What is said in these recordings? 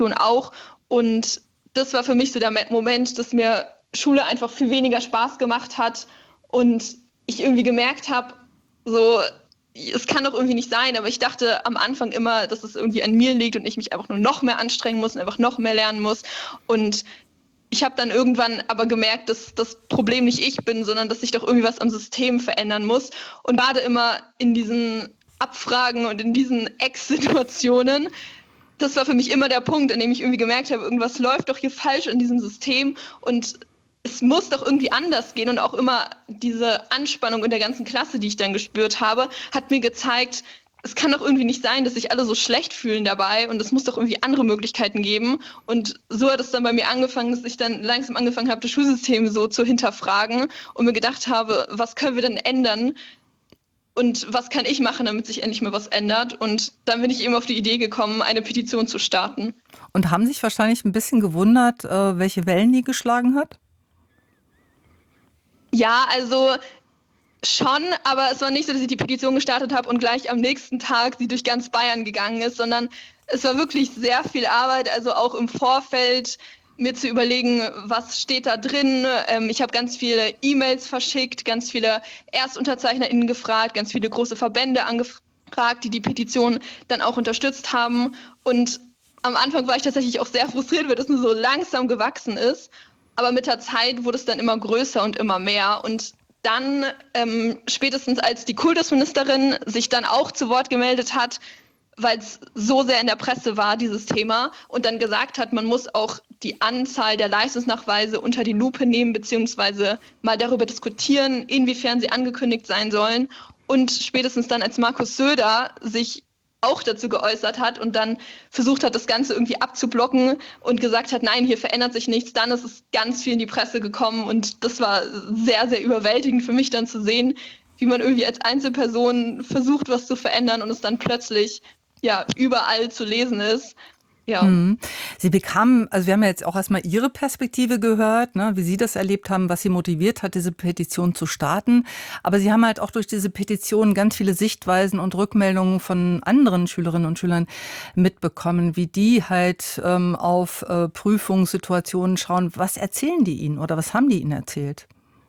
auch. Und das war für mich so der Moment, dass mir Schule einfach viel weniger Spaß gemacht hat und ich irgendwie gemerkt habe, so, es kann doch irgendwie nicht sein, aber ich dachte am Anfang immer, dass es irgendwie an mir liegt und ich mich einfach nur noch mehr anstrengen muss und einfach noch mehr lernen muss. Und ich habe dann irgendwann aber gemerkt, dass das Problem nicht ich bin, sondern dass sich doch irgendwie was am System verändern muss. Und gerade immer in diesen Abfragen und in diesen Ex-Situationen, das war für mich immer der Punkt, an dem ich irgendwie gemerkt habe, irgendwas läuft doch hier falsch in diesem System und es muss doch irgendwie anders gehen. Und auch immer diese Anspannung in der ganzen Klasse, die ich dann gespürt habe, hat mir gezeigt, es kann doch irgendwie nicht sein, dass sich alle so schlecht fühlen dabei und es muss doch irgendwie andere Möglichkeiten geben. Und so hat es dann bei mir angefangen, dass ich dann langsam angefangen habe, das Schulsystem so zu hinterfragen und mir gedacht habe, was können wir denn ändern? Und was kann ich machen, damit sich endlich mal was ändert? Und dann bin ich eben auf die Idee gekommen, eine Petition zu starten. Und haben sich wahrscheinlich ein bisschen gewundert, welche Wellen die geschlagen hat? Ja, also schon, aber es war nicht so, dass ich die Petition gestartet habe und gleich am nächsten Tag sie durch ganz Bayern gegangen ist, sondern es war wirklich sehr viel Arbeit, also auch im Vorfeld mir zu überlegen, was steht da drin. Ich habe ganz viele E-Mails verschickt, ganz viele ErstunterzeichnerInnen gefragt, ganz viele große Verbände angefragt, die die Petition dann auch unterstützt haben. Und am Anfang war ich tatsächlich auch sehr frustriert, weil das nur so langsam gewachsen ist. Aber mit der Zeit wurde es dann immer größer und immer mehr. Und dann, spätestens als die Kultusministerin sich dann auch zu Wort gemeldet hat, weil es so sehr in der Presse war, dieses Thema, und dann gesagt hat, man muss auch die Anzahl der Leistungsnachweise unter die Lupe nehmen, beziehungsweise mal darüber diskutieren, inwiefern sie angekündigt sein sollen. Und spätestens dann, als Markus Söder sich auch dazu geäußert hat und dann versucht hat, das Ganze irgendwie abzublocken und gesagt hat, nein, hier verändert sich nichts, dann ist es ganz viel in die Presse gekommen und das war sehr, sehr überwältigend für mich dann zu sehen, wie man irgendwie als Einzelperson versucht, was zu verändern und es dann plötzlich ja überall zu lesen ist. Ja. Mhm. Sie bekamen, also wir haben ja jetzt auch erstmal Ihre Perspektive gehört, ne, wie Sie das erlebt haben, was Sie motiviert hat, diese Petition zu starten. Aber Sie haben halt auch durch diese Petition ganz viele Sichtweisen und Rückmeldungen von anderen Schülerinnen und Schülern mitbekommen, wie die halt auf Prüfungssituationen schauen. Was erzählen die Ihnen oder was haben die Ihnen erzählt?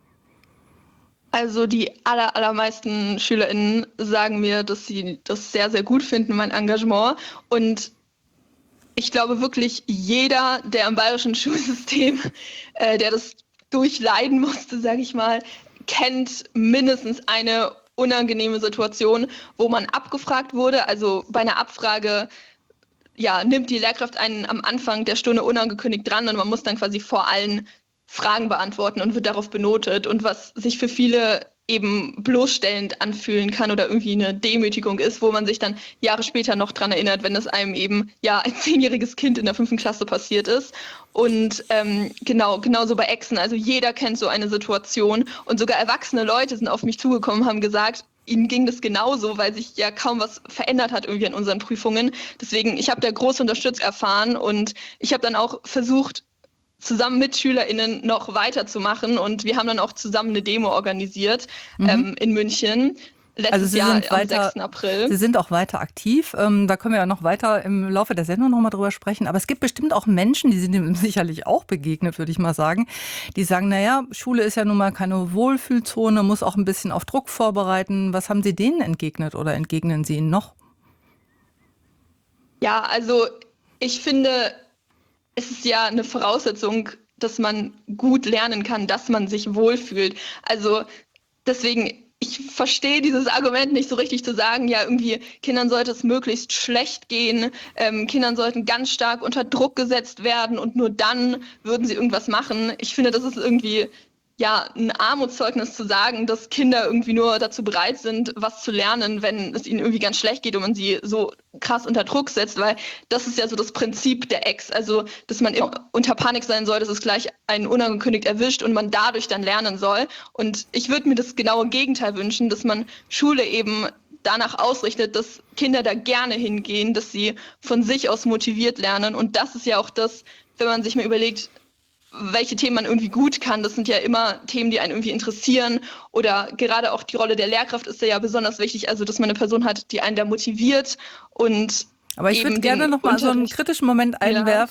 Also die allermeisten SchülerInnen sagen mir, dass sie das sehr, sehr gut finden, mein Engagement. Und ich glaube wirklich, jeder, der im bayerischen Schulsystem, der das durchleiden musste, sage ich mal, kennt mindestens eine unangenehme Situation, wo man abgefragt wurde. Also bei einer Abfrage ja, nimmt die Lehrkraft einen am Anfang der Stunde unangekündigt dran und man muss dann quasi vor allen Fragen beantworten und wird darauf benotet. Und was sich für viele eben bloßstellend anfühlen kann oder irgendwie eine Demütigung ist, wo man sich dann Jahre später noch dran erinnert, wenn es einem eben ja ein 10-jähriges Kind in der 5. Klasse passiert ist. Und genauso bei Exen. Also jeder kennt so eine Situation und sogar erwachsene Leute sind auf mich zugekommen, haben gesagt, ihnen ging das genauso, weil sich ja kaum was verändert hat irgendwie an unseren Prüfungen. Deswegen, ich habe da große Unterstützung erfahren und ich habe dann auch versucht, zusammen mit SchülerInnen noch weiterzumachen und wir haben dann auch zusammen eine Demo organisiert Mhm. in München Also letztes Sie Jahr sind am weiter, 6. April. Sie sind auch weiter aktiv. Da können wir ja noch weiter im Laufe der Sendung noch mal drüber sprechen. Aber es gibt bestimmt auch Menschen, die sind dem sicherlich auch begegnet, würde ich mal sagen, die sagen, naja, Schule ist ja nun mal keine Wohlfühlzone, muss auch ein bisschen auf Druck vorbereiten. Was haben Sie denen entgegnet oder entgegnen Sie ihnen noch? Ja, also ich finde, es ist ja eine Voraussetzung, dass man gut lernen kann, dass man sich wohlfühlt. Also deswegen, ich verstehe dieses Argument nicht so richtig zu sagen, ja, irgendwie Kindern sollte es möglichst schlecht gehen, Kindern sollten ganz stark unter Druck gesetzt werden und nur dann würden sie irgendwas machen. Ich finde, das ist irgendwie ja ein Armutszeugnis zu sagen, dass Kinder irgendwie nur dazu bereit sind, was zu lernen, wenn es ihnen irgendwie ganz schlecht geht und man sie so krass unter Druck setzt, weil das ist ja so das Prinzip der Ex, also dass man immer unter Panik sein soll, dass es gleich einen unangekündigt erwischt und man dadurch dann lernen soll. Und ich würde mir das genaue Gegenteil wünschen, dass man Schule eben danach ausrichtet, dass Kinder da gerne hingehen, dass sie von sich aus motiviert lernen. Und das ist ja auch das, wenn man sich mal überlegt, welche Themen man irgendwie gut kann. Das sind ja immer Themen, die einen irgendwie interessieren. Oder gerade auch die Rolle der Lehrkraft ist ja besonders wichtig. Also, dass man eine Person hat, die einen da motiviert und Aber ich würde eben gerne den noch mal so einen Unterricht. kritischen Moment Ja. einwerfen.